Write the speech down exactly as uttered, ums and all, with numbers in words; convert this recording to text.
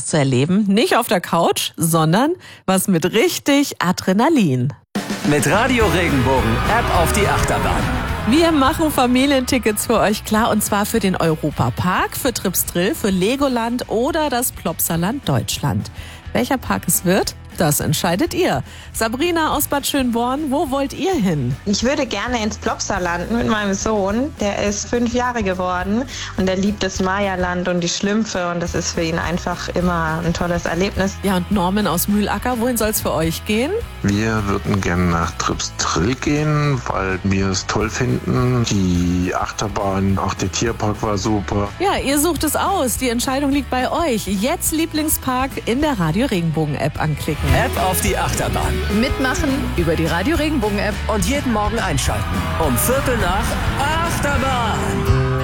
was zu erleben. Nicht auf der Couch, sondern was mit richtig Adrenalin. Mit Radio Regenbogen App auf die Achterbahn. Wir machen Familientickets für euch klar, und zwar für den Europapark, für Trips Drill, für Legoland oder das Plopsaland Deutschland. Welcher Park es wird, das entscheidet ihr. Sabrina aus Bad Schönborn, wo wollt ihr hin? Ich würde gerne ins Plopsaland mit meinem Sohn. Der ist fünf Jahre geworden und er liebt das Mayaland und die Schlümpfe, und das ist für ihn einfach immer ein tolles Erlebnis. Ja, und Norman aus Mühlacker, wohin soll es für euch gehen? Wir würden gerne nach Trips Drill gehen, weil wir es toll finden. Die Achterbahn, auch der Tierpark war super. Ja, ihr sucht es aus. Die Entscheidung liegt bei euch. Jetzt Lieblingspark in der Radio Regenbogen App anklicken. App auf die Achterbahn. Mitmachen über die Radio Regenbogen App. Und jeden Morgen einschalten. Um Viertel nach Achterbahn.